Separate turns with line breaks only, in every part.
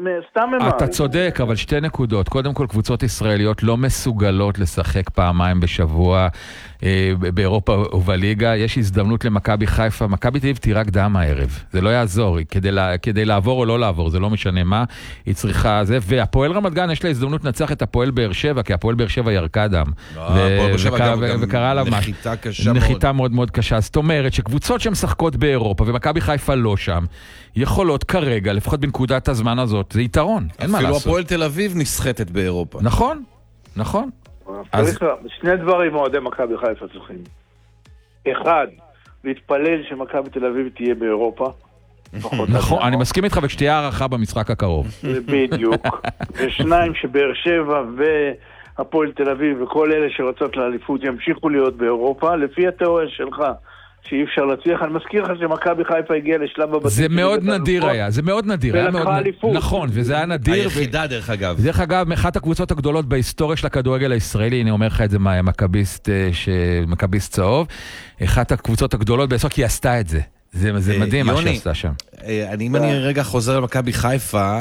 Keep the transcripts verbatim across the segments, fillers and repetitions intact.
סתם ממהרים.
אתה צודק, אבל שתי נקודות. קודם כל, קבוצות ישראליות לא מסוגלות לשחק פעמיים בשבוע אה, באירופה ובליגה. יש הזדמנות למכבי חיפה. מכבי תל אביב תירק דם הערב. זה לא יעזור. כדי, לה, כדי לעבור או לא לעבור, זה לא משנה מה. היא צריכה זה. והפועל רמת גן, יש לה הזדמנות לנצח את הפועל באר שבע, כי הפועל באר שבע ירקה דם. וקרה עליו
נחיתה קשה
נחיתה מאוד מאוד קשה. זאת אומרת שקבוצות שמשחקות באירופה, ומכבי חיפה לא שם, יכולות כרגע, לפחות בנקודת הזמן הזאת, זה יתרון, אין מה לעשות.
אפילו הפועל תל אביב נסחטת באירופה.
נכון, נכון.
שני דברים אוהדי מכבי חיפה צריכים. אחד, להתפלל שמכבי תל אביב תהיה באירופה.
נכון, אני מסכים איתך ושתהיה הערכה במשחק הקרוב.
בדיוק. ושניים, שבאר שבע והפועל תל אביב וכל אלה שרצות לאליפות ימשיכו להיות באירופה, לפי התיאוריה שלך. שאי אפשר להצליח, אני מזכיר לך שמכבי חיפה הגיעה לשלב הבתים.
זה מאוד נדיר היה, זה מאוד נדיר.
ולקחה אליפות.
נכון, וזה היה נדיר.
היחידה דרך אגב.
דרך אגב, מאחת הקבוצות הגדולות בהיסטוריה של הכדורגל הישראלי, אני אומר לך את זה מכביסט, מכביסט צהוב, אחת הקבוצות הגדולות בהיסטוריה, כי היא עשתה את זה. זה מדהים מה שעשתה שם.
אם אני רגע חוזר למכבי חיפה,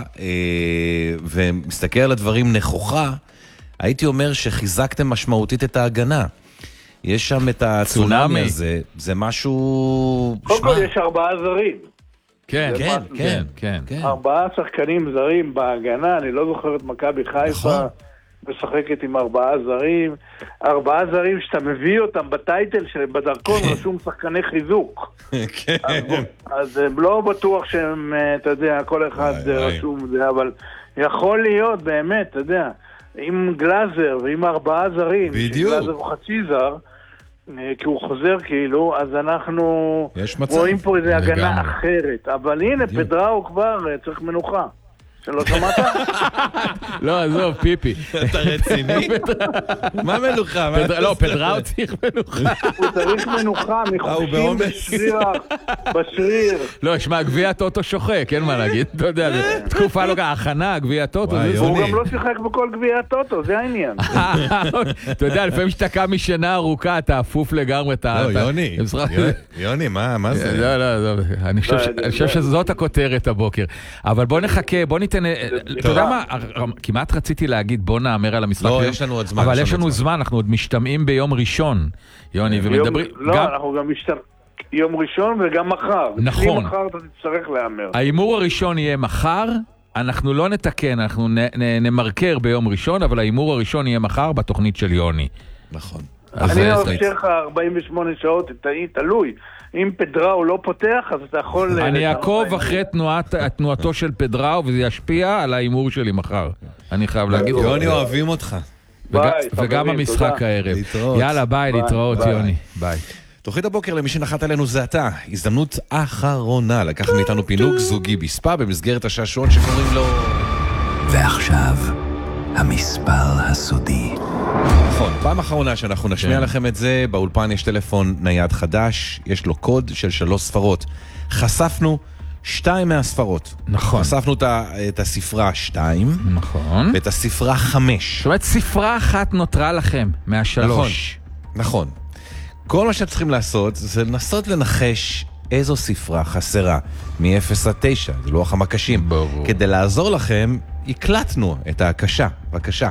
ומסתכל על הדברים נכוחה, הייתי אומר שחיזקתם משמעותית את ההגנה. יש שם את הצונאמי הזה, זה משהו...
קודם כל יש ארבעה זרים.
כן, כן, כן, כן.
ארבעה שחקנים זרים בהגנה, אני לא זוכר את מכבי חיפה, משחקת עם ארבעה זרים. ארבעה זרים שאתה מביא אותם בטייטל שלהם, בדרכון רשום שחקני חיזוק.
כן.
אז לא בטוח שהם, אתה יודע, כל אחד רשום זה, אבל יכול להיות באמת, אתה יודע, עם גלאזר ועם ארבעה זרים,
בדיוק.
גלאזר הוא חצי זר, כי הוא חוזר כאילו, אז אנחנו רואים פה איזו הגנה אחרת. אבל הנה, פדראו כבר צריך מנוחה. שלא שמעת?
לא, עזוב, פיפי.
אתה רציני? מה מנוחה?
לא, פדראו צריך מנוחה.
הוא צריך מנוחה, מחושים בשריר.
לא, שמע, גביע הטוטו שוחק, אין מה להגיד. אתה יודע, תקופה לא הכנה, גביע הטוטו.
הוא גם לא שיחק בכל גביע הטוטו, זה העניין.
אתה יודע, לפעמים שתקע משנה ארוכה, אתה אפוף לגמרי.
לא, יוני, יוני, מה זה?
לא, לא, לא, אני חושב שזאת הכותרת הבוקר. אבל בוא נחכה, בוא ניתן... אתה יודע מה, כמעט רציתי להגיד בוא נאמר על המשחק.
לא, יש לנו עוד זמן.
אבל יש לנו זמן, אנחנו עוד משתמעים ביום ראשון, יוני, ומדברים...
לא, אנחנו גם משתמעים יום ראשון וגם מחר.
נכון.
מחר אתה תצטרך לאמר.
האימור הראשון יהיה מחר, אנחנו לא נתקן, אנחנו נמרקר ביום ראשון, אבל האימור הראשון יהיה מחר בתוכנית של יוני.
נכון.
אני אאפשר לך ארבעים ושמונה שעות, תלוי. אם פדראו לא פותח, אז אתה יכול...
אני אעקוב אחרי תנועתו של פדראו, וזה ישפיע על האימור שלי מחר. אני חייב להגיד.
יוני, אוהבים אותך.
וגם המשחק הערב. יאללה, ביי, להתראות, יוני. ביי.
תוכנית הבוקר למי שנחת עלינו זה אתה. הזדמנות אחרונה לקחת מאיתנו פינוק זוגי בספה במסגרת השעשועון שקוראים לו...
ועכשיו, המספר הסודי.
נכון, פעם אחרונה שאנחנו נשמיע לכם את זה, באולפן יש טלפון נייד חדש, יש לו קוד של שלוש ספרות. חשפנו שתיים מהספרות.
נכון.
חשפנו את הספרה שתיים.
נכון.
ואת הספרה חמש.
זאת אומרת, ספרה אחת נותרה לכם מהשלוש.
נכון. כל מה שאתם צריכים לעשות זה לנסות לנחש איזו ספרה חסרה מ-אפס עד תשע, זה לוח המקשים.
ברור.
כדי לעזור לכם, הקלטנו את ההקשה. בבקשה.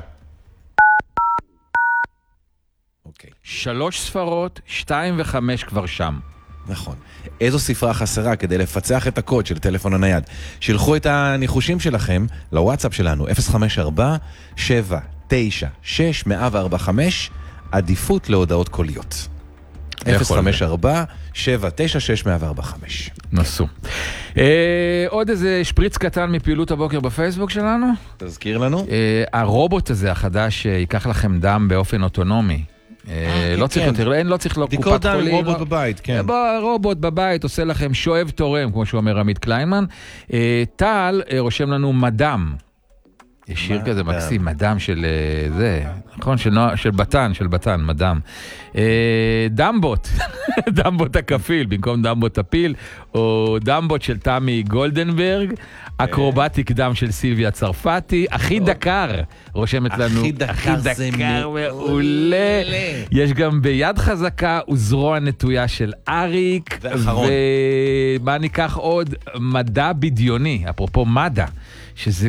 אוקיי.
שלוש ספרות, שתיים וחמש כבר שם.
נכון. איזו ספרה חסרה כדי לפצח את הקוד של טלפון הנייד? שילחו את הניחושים שלכם לוואטסאפ שלנו, אפס חמש ארבע שבע תשע שש אפס ארבע חמש, עדיפות להודעות קוליות. אפס חמש ארבע שבע תשע שש אפס ארבע חמש.
נסו. עוד איזה שפריץ קטן מפעילות הבוקר בפייסבוק שלנו.
תזכיר לנו.
הרובוט הזה החדש ייקח לכם דם באופן אוטונומי. לא צריך יותר, אין, לא צריך לו קופת חולים.
רובוט בבית, כן.
רובוט בבית עושה לכם שואב תורם, כמו שאומר עמית קליינמן. טל רושם לנו מדם. יש שיר כזה מקסים, מדם של זה, נכון? של בטן, של בטן, מדם. דמבוט, דמבוט הכפיל, במקום דמבוט הפיל, או דמבוט של תמי גולדנברג, אקרובטיק דם של סילביה צרפתי, אחי דקר, רושמת לנו,
אחי דקר
מעולה. יש גם ביד חזקה וזרוע נטויה של אריק, ומה ניקח עוד? מדע בדיוני, אפרופו מדע, שזה